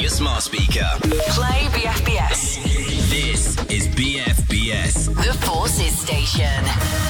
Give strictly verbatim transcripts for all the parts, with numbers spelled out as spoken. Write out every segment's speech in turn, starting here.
your smart speaker. Play B F B S. This is B F B S. The Forces Station.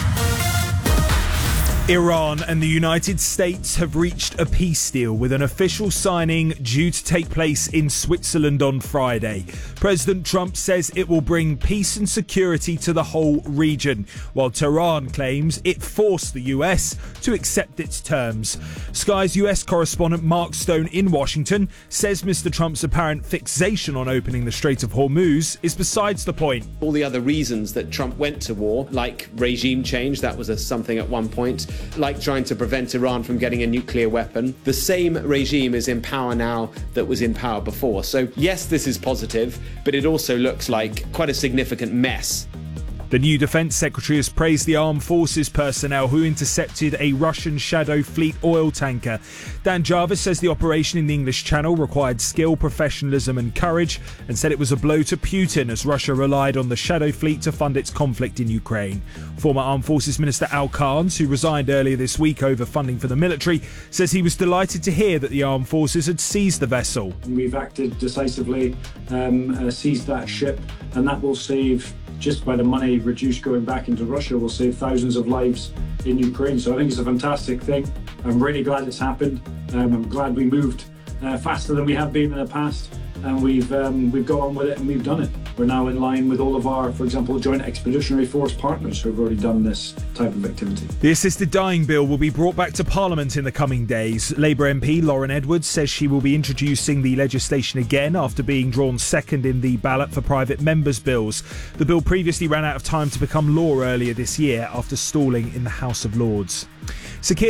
Iran and the United States have reached a peace deal with an official signing due to take place in Switzerland on Friday. President Trump says it will bring peace and security to the whole region, while Tehran claims it forced the U S to accept its terms. Sky's U S correspondent Mark Stone in Washington says Mister Trump's apparent fixation on opening the Strait of Hormuz is besides the point. All the other reasons that Trump went to war, like regime change, that was a, something at one point, like trying to prevent Iran from getting a nuclear weapon. The same regime is in power now that was in power before. So yes, this is positive, but it also looks like quite a significant mess. The new Defence Secretary has praised the armed forces personnel who intercepted a Russian Shadow Fleet oil tanker. Dan Jarvis says the operation in the English Channel required skill, professionalism and courage, and said it was a blow to Putin as Russia relied on the Shadow Fleet to fund its conflict in Ukraine. Former Armed Forces Minister Al Carnes, who resigned earlier this week over funding for the military, says he was delighted to hear that the armed forces had seized the vessel. We've acted decisively, um, uh, seized that ship, and that will save, just by the money reduced going back into Russia, will save thousands of lives in Ukraine. So I think it's a fantastic thing. I'm really glad it's happened. Um, I'm glad we moved uh, faster than we have been in the past, and we've um, we've got on with it and we've done it. We're now in line with all of our, for example, Joint Expeditionary Force partners who have already done this type of activity. The assisted dying bill will be brought back to Parliament in the coming days. Labour M P Lauren Edwards says she will be introducing the legislation again after being drawn second in the ballot for private members' bills. The bill previously ran out of time to become law earlier this year after stalling in the House of Lords. Sakir